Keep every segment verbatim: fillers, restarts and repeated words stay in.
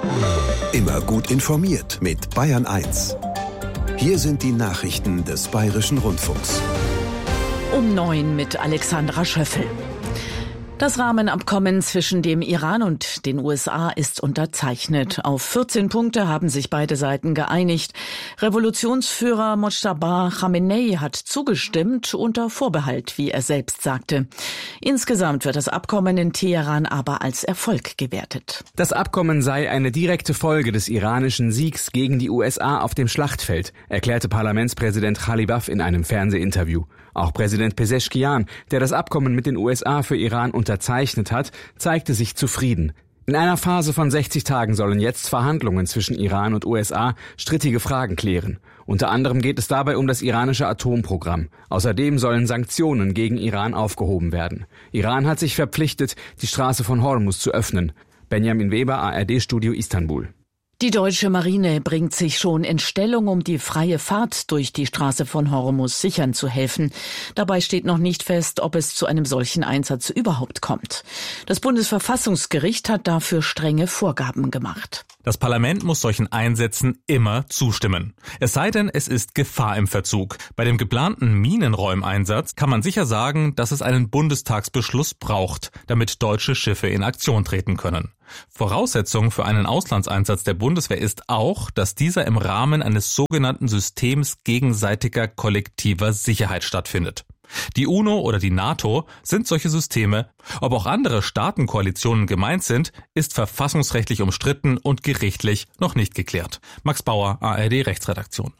Immer gut informiert mit Bayern eins. Hier sind die Nachrichten des Bayerischen Rundfunks. Um neun mit Alexandra Schöffel. Das Rahmenabkommen zwischen dem Iran und den U S A ist unterzeichnet. Auf vierzehn Punkte haben sich beide Seiten geeinigt. Revolutionsführer Mojtaba Khamenei hat zugestimmt, unter Vorbehalt, wie er selbst sagte. Insgesamt wird das Abkommen in Teheran aber als Erfolg gewertet. Das Abkommen sei eine direkte Folge des iranischen Siegs gegen die U S A auf dem Schlachtfeld, erklärte Parlamentspräsident Ghalibaf in einem Fernsehinterview. Auch Präsident Pezeshkian, der das Abkommen mit den U S A für Iran unterzeichnet hat, zeigte sich zufrieden. In einer Phase von sechzig Tagen sollen jetzt Verhandlungen zwischen Iran und U S A strittige Fragen klären. Unter anderem geht es dabei um das iranische Atomprogramm. Außerdem sollen Sanktionen gegen Iran aufgehoben werden. Iran hat sich verpflichtet, die Straße von Hormuz zu öffnen. Benjamin Weber, A R D-Studio Istanbul. Die deutsche Marine bringt sich schon in Stellung, um die freie Fahrt durch die Straße von Hormuz sichern zu helfen. Dabei steht noch nicht fest, ob es zu einem solchen Einsatz überhaupt kommt. Das Bundesverfassungsgericht hat dafür strenge Vorgaben gemacht. Das Parlament muss solchen Einsätzen immer zustimmen. Es sei denn, es ist Gefahr im Verzug. Bei dem geplanten Minenräumeinsatz kann man sicher sagen, dass es einen Bundestagsbeschluss braucht, damit deutsche Schiffe in Aktion treten können. Voraussetzung für einen Auslandseinsatz der Bundeswehr ist auch, dass dieser im Rahmen eines sogenannten Systems gegenseitiger kollektiver Sicherheit stattfindet. Die UNO oder die NATO sind solche Systeme. Ob auch andere Staatenkoalitionen gemeint sind, ist verfassungsrechtlich umstritten und gerichtlich noch nicht geklärt. Max Bauer, A R D Rechtsredaktion.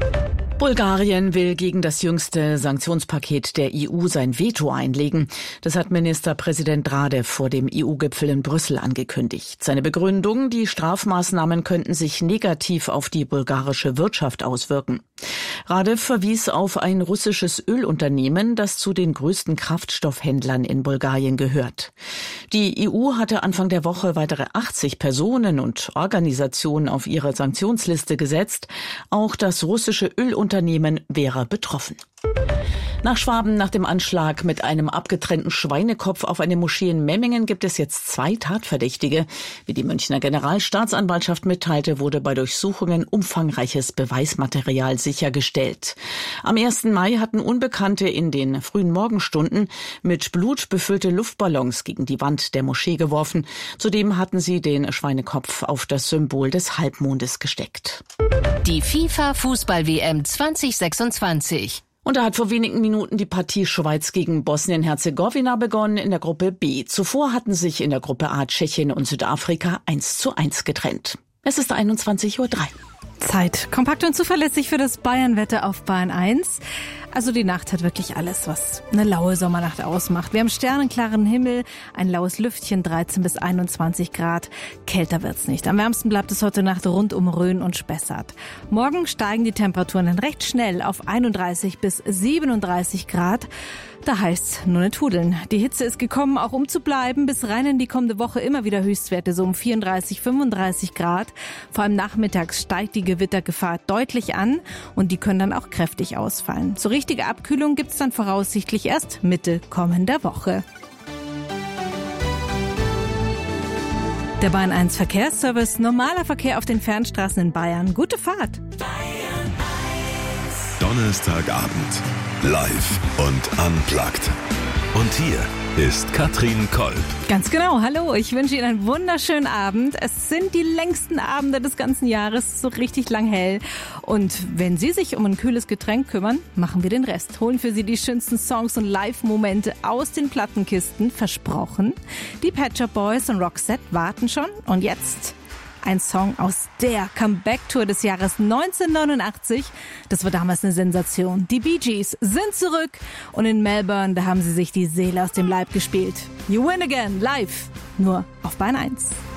Bulgarien will gegen das jüngste Sanktionspaket der E U sein Veto einlegen. Das hat Ministerpräsident Radev vor dem E U-Gipfel in Brüssel angekündigt. Seine Begründung, die Strafmaßnahmen könnten sich negativ auf die bulgarische Wirtschaft auswirken. Radev verwies auf ein russisches Ölunternehmen, das zu den größten Kraftstoffhändlern in Bulgarien gehört. Die E U hatte Anfang der Woche weitere achtzig Personen und Organisationen auf ihre Sanktionsliste gesetzt. Auch das russische Ölunternehmen Unternehmen wäre betroffen. Nach Schwaben, nach dem Anschlag mit einem abgetrennten Schweinekopf auf eine Moschee in Memmingen gibt es jetzt zwei Tatverdächtige. Wie die Münchner Generalstaatsanwaltschaft mitteilte, wurde bei Durchsuchungen umfangreiches Beweismaterial sichergestellt. Am ersten Mai hatten Unbekannte in den frühen Morgenstunden mit Blut befüllte Luftballons gegen die Wand der Moschee geworfen. Zudem hatten sie den Schweinekopf auf das Symbol des Halbmondes gesteckt. Die FIFA-Fußball-W M zwanzig sechsundzwanzig. Und da hat vor wenigen Minuten die Partie Schweiz gegen Bosnien-Herzegowina begonnen in der Gruppe B. Zuvor hatten sich in der Gruppe A Tschechien und Südafrika eins zu eins getrennt. Es ist einundzwanzig Uhr drei. Zeit. Kompakt und zuverlässig für das Bayern-Wetter auf Bayern eins. Also die Nacht hat wirklich alles, was eine laue Sommernacht ausmacht. Wir haben sternenklaren Himmel, ein laues Lüftchen, dreizehn bis einundzwanzig Grad. Kälter wird's nicht. Am wärmsten bleibt es heute Nacht rund um Rhön und Spessart. Morgen steigen die Temperaturen dann recht schnell auf einunddreißig bis siebenunddreißig Grad. Da heißt's nur nicht hudeln. Die Hitze ist gekommen, auch um zu bleiben. Bis rein in die kommende Woche immer wieder Höchstwerte, so um vierunddreißig, fünfunddreißig Grad. Vor allem nachmittags steigt die Gewittergefahr deutlich an und die können dann auch kräftig ausfallen. So richtige Abkühlung gibt's dann voraussichtlich erst Mitte kommender Woche. Der Bayern eins Verkehrsservice, normaler Verkehr auf den Fernstraßen in Bayern. Gute Fahrt! Bayern eins. Donnerstagabend. Live und unplugged. Und hier ist Katrin Kolb. Ganz genau, hallo, ich wünsche Ihnen einen wunderschönen Abend. Es sind die längsten Abende des ganzen Jahres, so richtig lang hell. Und wenn Sie sich um ein kühles Getränk kümmern, machen wir den Rest. Holen für Sie die schönsten Songs und Live-Momente aus den Plattenkisten, versprochen. Die Pet Shop Boys und Roxette warten schon. Und jetzt ein Song aus der Comeback-Tour des Jahres neunzehnhundertneunundachtzig. Das war damals eine Sensation. Die Bee Gees sind zurück und in Melbourne, da haben sie sich die Seele aus dem Leib gespielt. You Win Again, live, nur auf Bayern eins.